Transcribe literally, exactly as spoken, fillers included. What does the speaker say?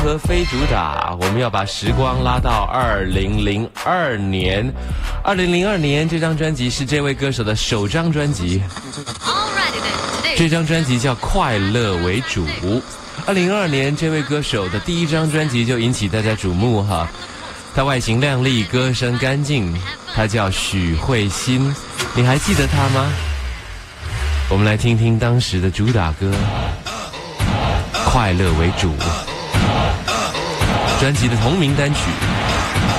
和非主打，我们要把时光拉到二零零二年。二零零二年这张专辑是这位歌手的首张专辑，这张专辑叫《快乐为主》。二零零二年这位歌手的第一张专辑就引起大家瞩目哈，他外形靓丽，歌声干净，他叫许慧欣，你还记得他吗？我们来听听当时的主打歌《快乐为主》，专辑的同名单曲。